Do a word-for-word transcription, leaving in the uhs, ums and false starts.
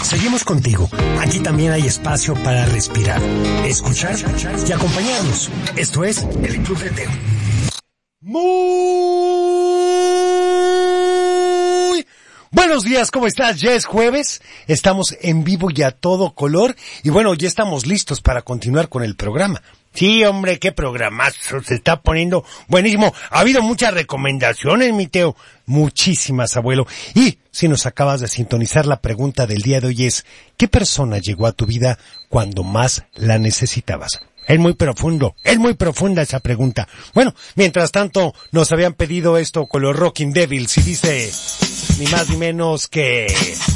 Seguimos contigo. Aquí también hay espacio para respirar, escuchar y acompañarnos. Esto es el Club de Teo. Muy buenos días, ¿cómo estás? Ya es jueves, estamos en vivo y a todo color y bueno, ya estamos listos para continuar con el programa. Sí, hombre, qué programazo, se está poniendo buenísimo. Ha habido muchas recomendaciones, mi Teo. Muchísimas, abuelo. Y si nos acabas de sintonizar, la pregunta del día de hoy es, ¿qué persona llegó a tu vida cuando más la necesitabas? Es muy profundo, es muy profunda esa pregunta. Bueno, mientras tanto, nos habían pedido esto con los Rocking Devils y dice, ni más ni menos que...